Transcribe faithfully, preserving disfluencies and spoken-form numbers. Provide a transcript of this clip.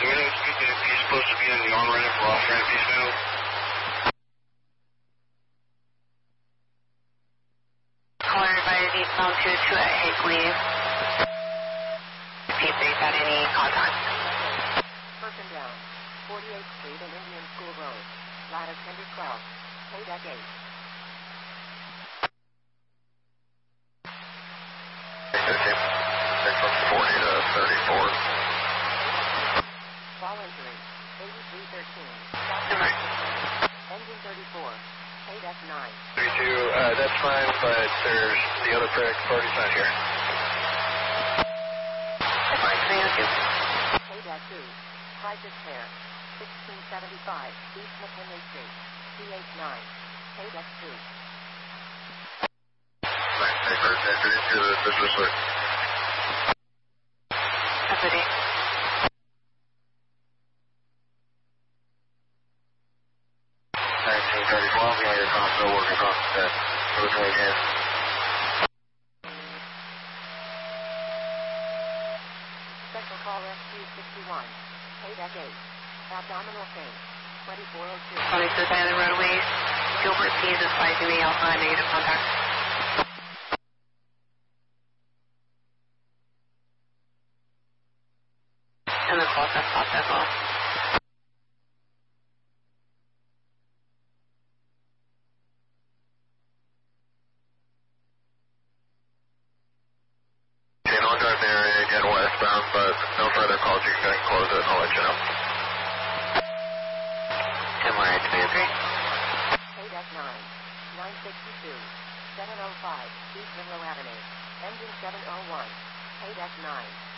Do we know if he's supposed to be in the on-ramp or off-ramp he's now? Caller advised eastbound two two at Higley. See if they've had any contact. Person down. forty-eighth Street and Indian School Road. Lattice Tender twelve. K deck eight. six from forty to thirty-four. Fall injury. eighty-three thirteen. Engine thirty-four. K deck nine. thirty-two, uh, that's fine, but there's the other party's not here. That's fine, thank you. K deck two. Crisis Care. sixteen seventy-five. East McKinley Street. P H nine. K deck two. Thank you, entry into the business list. That's it. nineteen thirty-four, we have your com still working across the set. Which way again? Special call rescue sixty-one. K deck eight. Abdominal pain. twenty-four oh two. twenty-fifth Island Roadway. Gilbert P is advising me Alpha negative contact. And the call test stopped as well. Okay, I'll drive the area again westbound, but no further calls. You can close it and I'll let you know. ten more eight three three. K deck nine. nine sixty-two. seven oh five. East Monroe Avenue. Engine seven oh one. K deck nine.